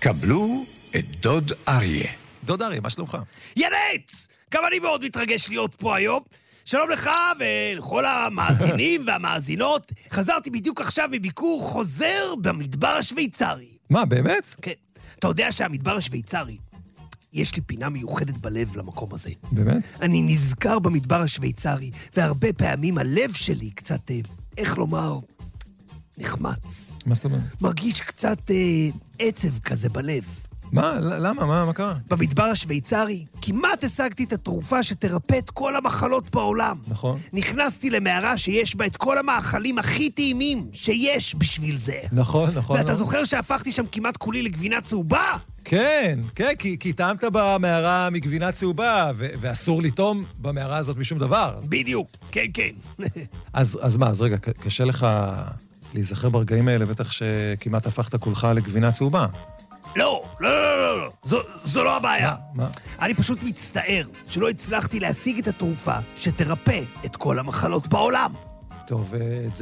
קבלו את דוד אריה. דוד אריה, מה שלומך? ינץ! גם אני מאוד מתרגש להיות פה היום. שלום לך ולכל המאזינים והמאזינות. חזרתי בדיוק עכשיו מביקור חוזר במדבר השוויצרי. מה, באמת? כן. אתה יודע שהמדבר השוויצרי, יש לי פינה מיוחדת בלב למקום הזה. באמת? אני נזכר במדבר השוויצרי, והרבה פעמים הלב שלי קצת, איך לומר, נחמץ. מה זאת אומרת? מרגיש קצת עצב כזה בלב. מה? למה? מה קרה? במדבר השוויצרי כמעט השגתי את התרופה שתרפא את כל המחלות בעולם. נכון. נכנסתי למערה שיש בה את כל המאכלים הכי טעימים שיש בשביל זה. נכון. ואתה זוכר שהפכתי שם כמעט כולי לגבינה צהובה? כן, כי טעמת במערה מגבינה צהובה, ואסור לטעום במערה הזאת משום דבר. בדיוק, כן. אז מה, אז רגע, קשה לך להיזכר ברגעים האלה, בטח שכמעט הפכת כולך לגבינה צהובה. לא. זו לא הבעיה. מה? אני פשוט מצטער שלא הצלחתי להשיג את התרופה שתרפא את כל המחלות בעולם. טוב,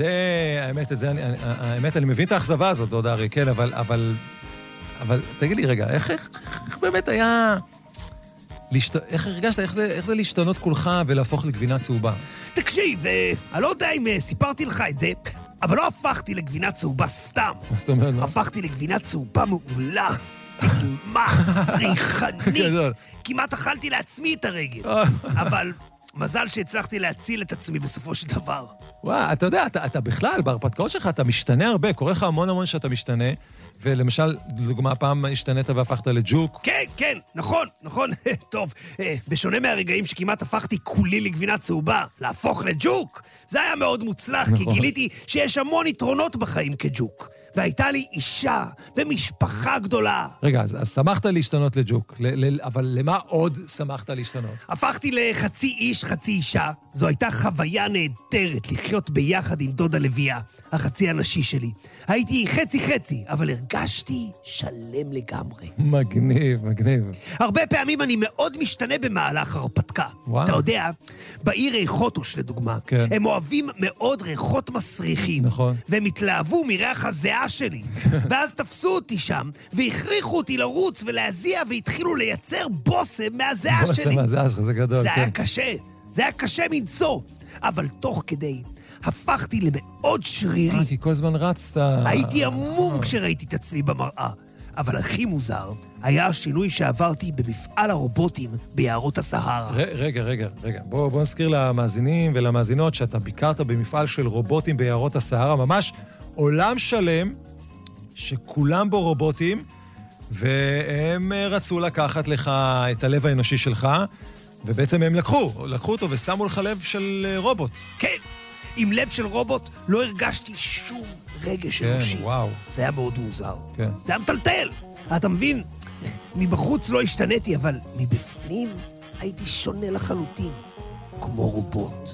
האמת, אני מבין את האכזבה הזאת, דוד אריה, כן, אבל תגיד לי רגע, איך באמת היה... איך הרגשת, איך זה להשתנות כולך ולהפוך לגבינה צהובה? תקשיב, אני לא יודע אם סיפרתי לך את זה, אבל לא הפכתי לגבינה צהובה סתם. מה זאת אומרת? הפכתי לגבינה צהובה מעולה, טעימה, ריחנית. כמעט אכלתי לעצמי את הרגל. אבל מזל שהצלחתי להציל את עצמי בסופו של דבר. וואו, אתה יודע, אתה בכלל, בהרפתקאות שלך, אתה משתנה הרבה, קורה לך המון שאתה משתנה, ולמשל, לדוגמה, פעם השתנית והפכת לג'וק. כן, נכון. טוב, בשונה מהרגעים שכמעט הפכתי כולי לגבינה צהובה, להפוך לג'וק, זה היה מאוד מוצלח, כי גיליתי שיש המון יתרונות בחיים כג'וק. והייתה לי אישה ומשפחה גדולה. רגע, אז שמחת להשתנות לג'וק, אבל למה עוד שמחת להשתנות? הפכתי לחצי איש, חצי אישה. זו הייתה חוויה נהדרת לחיות ביחד עם דודה לביאה, החצי הנשי שלי. הייתי חצי, אבל הרגשתי שלם לגמרי. מגניב. הרבה פעמים אני מאוד משתנה במהלך הרפתקה. וואו. אתה יודע, בעיר ריחוטוש לדוגמה, כן. הם אוהבים מאוד ריחות מסריחים. נכון. והם התלהבו מריח הזיעה שלי. ואז תפסו אותי שם, והכריחו אותי לרוץ ולהזיע, והתחילו לייצר בוסם מהזיעה שלי. בוסם מהזיעה שלך, זה גדול. זה כן. היה קשה. זה היה קשה מנשוא. אבל תוך כדי הפכתי למאוד שרירי. כי כל הזמן רצת. הייתי עמום כשראיתי את עצמי במראה. אבל הכי מוזר היה השינוי שעברתי במפעל הרובוטים ביערות הסהרה. רגע. בוא נזכיר למאזינים ולמאזינות שאתה ביקרת במפעל של רובוטים ביערות הסהרה, ממש עולם שלם שכולם בו רובוטים, והם רצו לקחת לך את הלב האנושי שלך, ובעצם הם לקחו אותו ושמו לך לב של רובוט. כן, עם לב של רובוט לא הרגשתי שום רגש אנושי. כן, וואו. זה היה מאוד מוזר. כן. זה היה מטלטל. אתה מבין? מבחוץ לא השתניתי, אבל מבפנים הייתי שונה לחלוטין, כמו רובוט.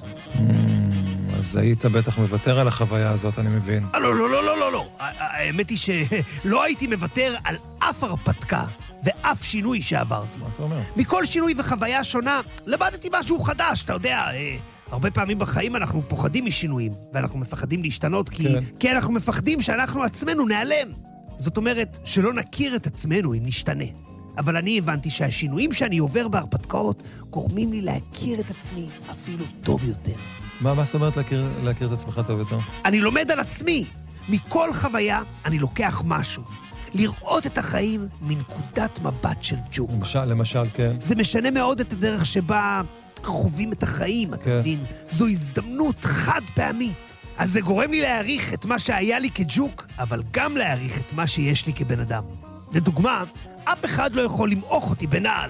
אז היית בטח מוותר על החוויה הזאת, אני מבין. לא. האמת היא שלא הייתי מוותר על אף הרפתקה ואף שינוי שעברתי. מה אתה אומר? מכל שינוי וחוויה שונה, למדתי משהו חדש, אתה יודע. הרבה פעמים בחיים אנחנו פוחדים משינויים, ואנחנו מפחדים להשתנות, כי אנחנו מפחדים שאנחנו עצמנו נעלם. זאת אומרת, שלא נכיר את עצמנו אם נשתנה. אבל אני הבנתי שהשינויים שאני עובר בהרפתקאות גורמים לי להכיר את עצמי אפילו טוב יותר. מה זאת אומרת להכיר את עצמך טוב יותר? אני לומד על עצמי. מכל חוויה אני לוקח משהו. לראות את החיים מנקודת מבט של ג'וק. למשל, כן. זה משנה מאוד את הדרך שבה חווים את החיים, אתה מבין? זו הזדמנות חד פעמית. אז זה גורם לי להעריך את מה שהיה לי כג'וק, אבל גם להעריך את מה שיש לי כבן אדם. לדוגמה, אף אחד לא יכול למעוך אותי בנעל.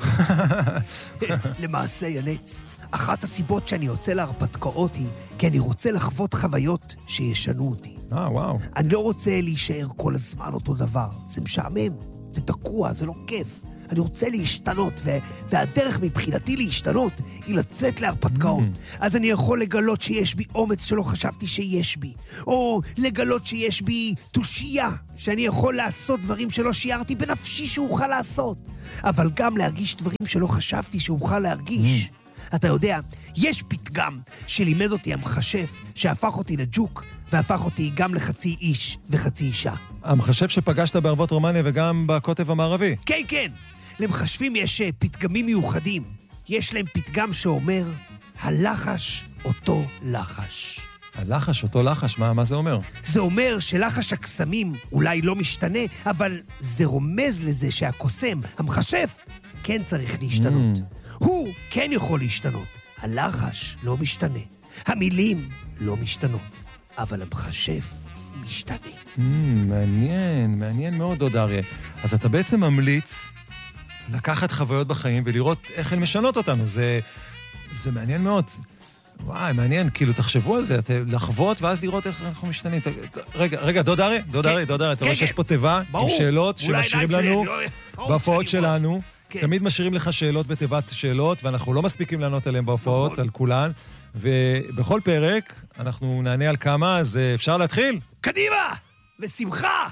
למעשה, ינץ, אחת הסיבות שאני יוצא להרפתקאות היא כי אני רוצה לחוות חוויות שישנו אותי. וואו. אני לא רוצה להישאר כל הזמן אותו דבר. זה משעמם, זה תקוע, זה לא כיף. אני רוצה להשתנות, והדרך מבחינתי להשתנות היא לצאת להרפתקאות. אז אני יכול לגלות שיש בי אומץ שלא חשבתי שיש בי, או לגלות שיש בי תושייה, שאני יכול לעשות דברים שלא שיערתי בנפשי שאוכל לעשות, אבל גם להרגיש דברים שלא חשבתי שאוכל להרגיש. אתה יודע, יש פתגם שלימד אותי המחשף, שהפך אותי לג'וק, והפך אותי גם לחצי איש וחצי אישה. המחשף שפגשת בערבות רומניה וגם בקוטב המערבי. כן, כן. למחשבים יש פתגמים מיוחדים. יש להם פתגם שאומר, הלחש אותו לחש. הלחש אותו לחש, מה זה אומר? זה אומר שלחש הקסמים אולי לא משתנה, אבל זה רומז לזה שהקוסם, המחשף, כן צריך להשתנות. הוא כן יכול להשתנות. הלחש לא משתנה. המילים לא משתנות. אבל המחשף משתנה. מעניין מאוד, דוד אריה. אז אתה בעצם ממליץ לקחת חוויות בחיים ולראות איך הן משנות אותנו. זה מעניין מאוד. וואי, מעניין, כאילו, תחשבו על זה, לחוות ואז לראות איך אנחנו משתנים. רגע, דוד אריה, אתה רואה שיש פה תיבה עם שאלות שמשאירים לנו בהופעות שלנו. תמיד משאירים לך שאלות בתיבת שאלות, ואנחנו לא מספיקים לענות עליהן בהופעות, על כולן. ובכל פרק אנחנו נענה על כמה, אז אפשר להתחיל? קדימה! ושמחה!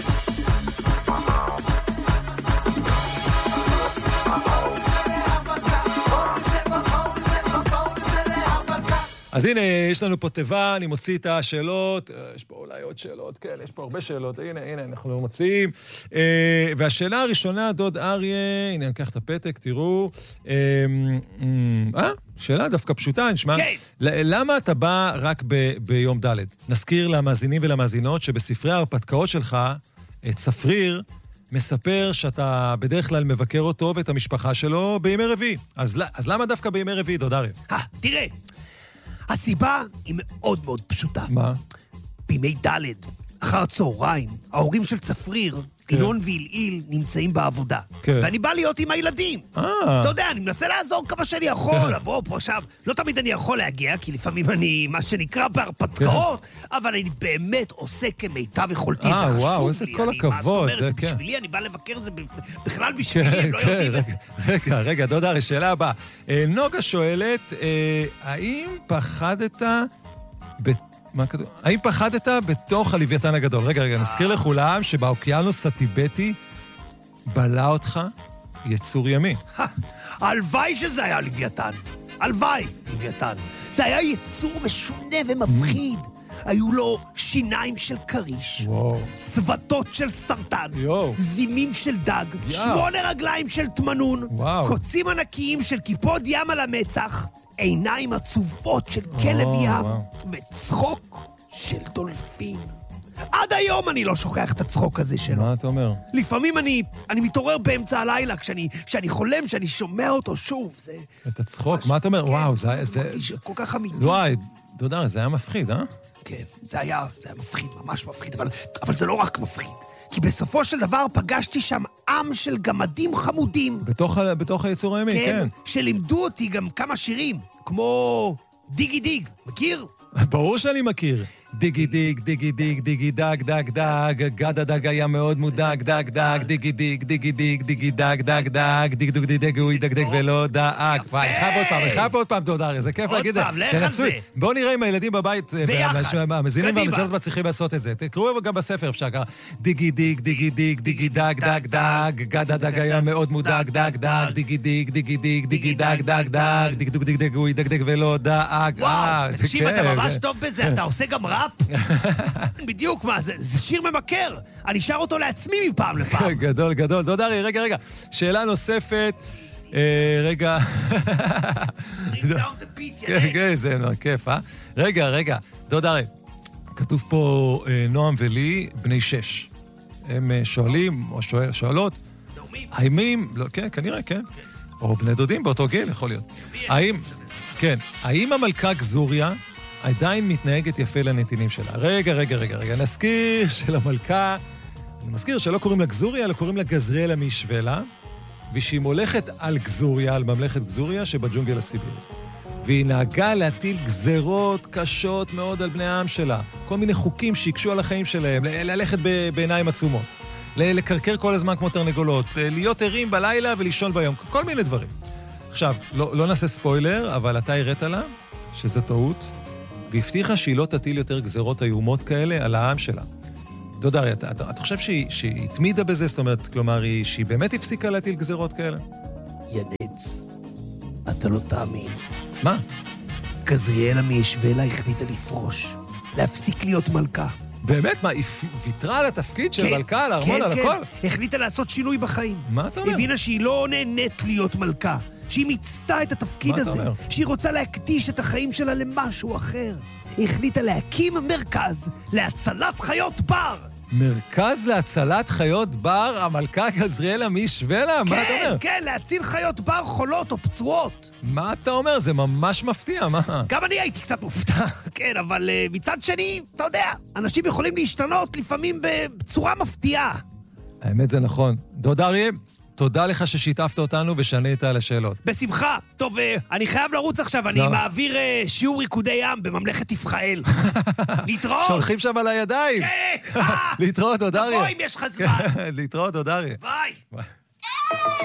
אז הנה, יש לנו פה תיבה, אני מוציא את השאלות, יש פה אולי עוד שאלות, כן, יש פה הרבה שאלות, הנה, אנחנו מוציאים. והשאלה הראשונה, דוד אריה, הנה, אני אקח את הפתק, תראו. שאלה דווקא פשוטה, נשמע. כן. למה אתה בא רק ביום ד'? נזכיר למאזינים ולמאזינות שבספרי ההרפתקאות שלך, צפריר מספר שאתה בדרך כלל מבקר אותו ואת המשפחה שלו בימי רביעי. אז למה דווקא בימי רביעי, דוד אריה? תראה. הסיבה היא מאוד מאוד פשוטה. מה? בימי ד', אחר צהריים, ההורים של צפריר, גינון ואילעיל, נמצאים בעבודה. כן. ואני בא להיות עם הילדים. אתה יודע, אני מנסה לעזור כמה שאני יכול, לבוא פה שם. לא תמיד אני יכול להגיע, כי לפעמים אני, מה שנקרא, בהרפתקאות, אבל אני באמת עושה כמיטב יכולתי, זה חשוב לי. וואו, איזה כל הכבוד. זה בשבילי, אני בא לבקר, זה בכלל בשבילי, הם לא יודעים את זה. רגע, דוד אריה, שאלה הבאה. נוגה שואלת, האם פחדת האם פחדת בתוך הלוויתן הגדול? רגע, נזכיר לכולם שבאוקיינוס הטיבטי בלע אותך יצור ימי. הלוואי שזה היה לוויתן. הלוואי, לוויתן. זה היה יצור משונה ומפחיד. היו לו שיניים של קריש, צוותות של סרטן, זימים של דג, 8 רגליים של תמנון, קוצים ענקיים של כיפות ים על המצח, עיניים עצובות של כלב ים, וצחוק של דולפין. עד היום אני לא שוכח את הצחוק הזה שלו. מה אתה אומר? לפעמים אני מתעורר באמצע הלילה, כשאני חולם, שאני שומע אותו שוב, זה... את הצחוק? מה אתה אומר? וואו, זה... כל כך אמיתי. וואי, דודה, זה היה מפחיד, אה? כן, זה היה מפחיד, ממש מפחיד, אבל זה לא רק מפחיד. כי בסופו של דבר פגשתי שם עם של גמדים חמודים. בתוך היצור הימי, כן. כן, שלימדו אותי גם כמה שירים, כמו דיגי דיג, מכיר? ברור שאני מכיר. דיגי דיג, דיגי דיג, דיגי דג, דג, דג, גד הדג היה מאוד מודאג, דג, דג, דיגי דיג, דיגי דיג, דיגי דג, דג, דג, דיג דוג דיג, הוא ידגדג ולא דאג. וואי, חייב עוד פעם, דוד אריה, זה כיף להגיד את זה. עוד פעם, לך על זה. בואו נראה אם הילדים בבית, ביחד. המזינים והמזינות מצליחים לעשות את זה. תקראו גם בספר אפשר ככה. דיגי דיג, דיגי דיג, דיגי דג, דג, דג, גד הדג היה מאוד מודאג, דג, דג, דיגי דיג, דיגי דיג, דיגי דג, דג, דג, דיג דוג דיג, הוא ידגדג ולא דאג. וואו, תקשיב, אתה ממש טוב בזה, אתה עושה גם ראפ? בדיוק, מה, זה שיר ממכר. אני שר אותו לעצמי מפעם לפעם. גדול. דוד אריה, רגע. שאלה נוספת. רגע. כן, זה כיף, אה? רגע. דוד אריה, כתוב פה נועם ולי, בני 6. הם שואלים, או שואלות, האמים, כן, כנראה, כן. או בני דודים באותו גיל, יכול להיות. האם המלכה גזוריה עדיין מתנהגת יפה לנתינים שלה? רגע. נזכיר שלמלכה, אני מזכיר שלא קוראים לה גזוריה, אלא קוראים לה גזריאלה מישבלה, ושהיא מולכת על גזוריה, על ממלכת גזוריה שבג'ונגל הסיבירי. והיא נהגה להטיל גזרות קשות מאוד על בני העם שלה. כל מיני חוקים שיקשו על החיים שלהם, ללכת בעיניים עצומות, לקרקר כל הזמן כמו תרנגולות, להיות ערים בלילה ולישון ביום, כל מיני דברים. עכשיו, לא נעשה ספוילר, אבל אתה הראת לה שזו טעות, והבטיחה שהיא לא תטיל יותר גזרות איומות כאלה על העם שלה. דוד אריה, אתה חושב שהיא התמידה בזה? זאת אומרת, כלומר, שהיא באמת הפסיקה להטיל גזרות כאלה? ינץ, את אתה לא תאמין. מה? גזריאלה מישבלה החליטה לפרוש. להפסיק להיות מלכה. באמת? מה, היא ויתרה על התפקיד של מלכה, על הארמון, על הכל? כן. החליטה לעשות שינוי בחיים. מה אתה אומר? הבינה שהיא לא נהנית להיות מלכה. שהיא מיצתה את התפקיד הזה. שהיא רוצה להקדיש את החיים שלה למשהו אחר. היא החליטה להקים מרכז להצלת חיות בר. מרכז להצלת חיות בר, המלכה גזריאלה מישבלה? מה אתה אומר? כן, להציל חיות בר חולות או פצועות. מה אתה אומר? זה ממש מפתיע, מה? גם אני הייתי קצת מופתע, כן, אבל מצד שני, אתה יודע, אנשים יכולים להשתנות לפעמים בצורה מפתיעה. האמת זה נכון. דוד אריה, תודה לך ששיתפת אותנו ושענית על השאלות. בשמחה. טוב, אני חייב לרוץ עכשיו, אני מעביר שיעור ריקודי ים בממלכת יפחאל. להתראות! שולחים שם על הידיים! כן! להתראות, דוד אריה. תבוא אם יש לך זמן. להתראות, דוד אריה. ביי!